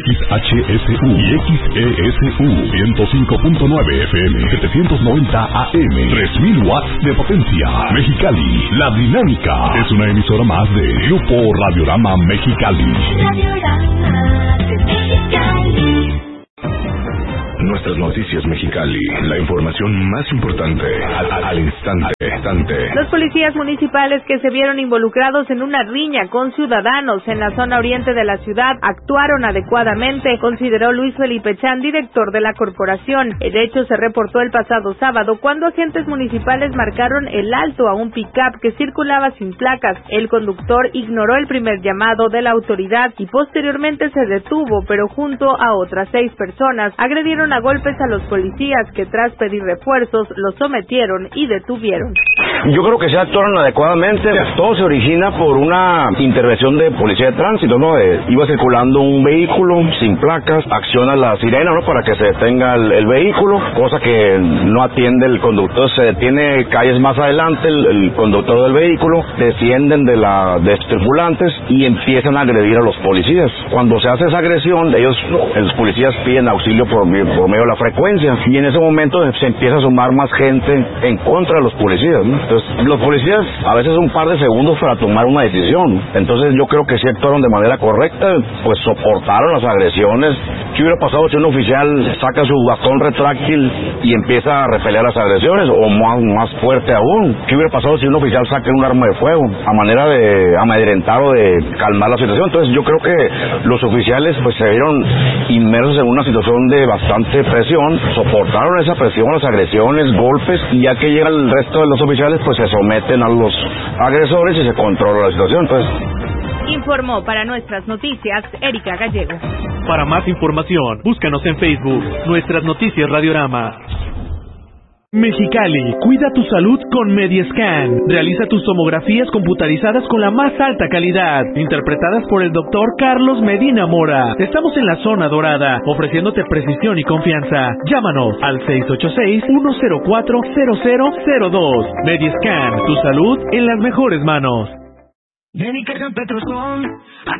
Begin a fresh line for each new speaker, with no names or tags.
XHSU y XESU 105.9 FM, 790 AM, 3000 watts de potencia. Mexicali, La Dinámica es una emisora más de Grupo Radiorama Mexicali.
Radiorama de Mexicali.
Nuestras noticias Mexicali, la información más importante al instante.
Los policías municipales que se vieron involucrados en una riña con ciudadanos en la zona oriente de la ciudad actuaron adecuadamente, consideró Luis Felipe Chan, director de la corporación. El hecho se reportó el pasado sábado cuando agentes municipales marcaron el alto a un pick-up que circulaba sin placas. El conductor ignoró el primer llamado de la autoridad y posteriormente se detuvo, pero junto a otras 6 personas agredieron a golpes a los policías que tras pedir refuerzos los sometieron y detuvieron.
Yo creo que se actuaron adecuadamente. Todo se origina por una intervención de policía de tránsito, ¿no? Iba circulando un vehículo sin placas, acciona la sirena, ¿no? Para que se detenga el vehículo, cosa que no atiende el conductor. Se detiene calles más adelante el conductor del vehículo, descienden de los tripulantes y empiezan a agredir a los policías. Cuando se hace esa agresión, los policías piden auxilio por medio de la frecuencia y en ese momento se empieza a sumar más gente en contra de los policías, ¿no? Entonces, los policías a veces un par de segundos para tomar una decisión. Entonces, yo creo que sí actuaron de manera correcta, pues soportaron las agresiones. ¿Qué hubiera pasado si un oficial saca su bastón retráctil y empieza a repeler las agresiones? O más fuerte aún, ¿qué hubiera pasado si un oficial saca un arma de fuego a manera de amedrentar o de calmar la situación? Entonces, yo creo que los oficiales pues se vieron inmersos en una situación de bastante presión, soportaron esa presión, las agresiones, golpes, y ya que llega el resto de los oficiales, pues se someten a los agresores y se controla la situación. Entonces,
informó para Nuestras Noticias Erika Gallego.
Para más información, búscanos en Facebook, Nuestras Noticias Radiorama. Mexicali, cuida tu salud con Mediescan. Realiza tus tomografías computarizadas con la más alta calidad, interpretadas por el doctor Carlos Medina Mora. Estamos en la zona dorada, ofreciéndote precisión y confianza. Llámanos al 686-104-0002. Mediescan, tu salud en las mejores manos.
Ven y carga Petrosol.